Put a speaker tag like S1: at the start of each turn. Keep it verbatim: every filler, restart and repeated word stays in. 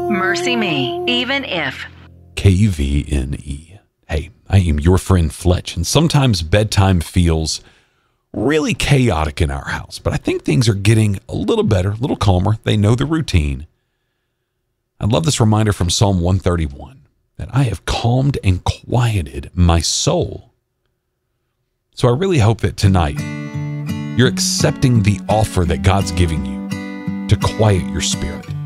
S1: Mercy Me, even if.
S2: K V N E. Hey, I am your friend Fletch, and sometimes bedtime feels really chaotic in our house, but I think things are getting a little better, a little calmer. They know the routine. I love this reminder from Psalm one thirty-one that I have calmed and quieted my soul. So I really hope that tonight you're accepting the offer that God's giving you to quiet your spirit.